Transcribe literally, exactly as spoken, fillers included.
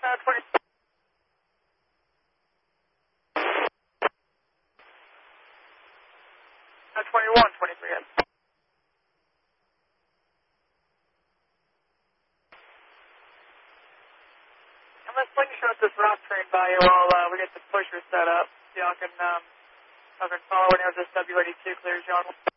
Uh, twenty. Uh, twenty-one, twenty-three. And let's swing shot this rock train by you while uh, we get the pusher set up. Y'all can, um, y'all can follow whenever this W eighty-two clears y'all.